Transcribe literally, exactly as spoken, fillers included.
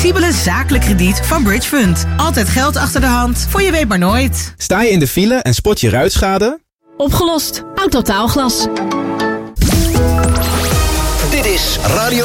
Flexibele zakelijk krediet van Bridge Fund. Altijd geld achter de hand, voor je weet maar nooit. Sta je in de file en spot je ruitschade? Opgelost. Autotaalglas. Dit is Radio